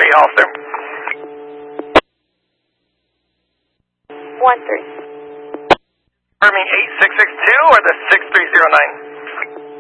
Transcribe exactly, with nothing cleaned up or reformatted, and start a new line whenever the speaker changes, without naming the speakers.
three, Hollister.
one three.
Confirming eight six six two or the six three zero nine?